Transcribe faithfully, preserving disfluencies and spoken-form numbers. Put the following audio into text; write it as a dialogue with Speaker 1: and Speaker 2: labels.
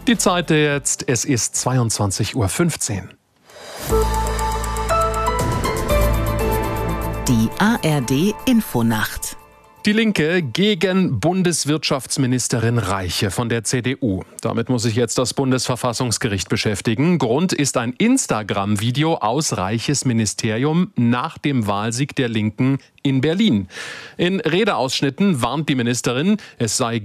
Speaker 1: Die Zeit jetzt, es ist zweiundzwanzig Uhr fünfzehn.
Speaker 2: Die A R D-Infonacht.
Speaker 1: Die Linke gegen Bundeswirtschaftsministerin Reiche von der C D U. Damit muss sich jetzt das Bundesverfassungsgericht beschäftigen. Grund ist ein Instagram-Video aus Reiches Ministerium nach dem Wahlsieg der Linken in Berlin. In Redeausschnitten warnt die Ministerin, es sei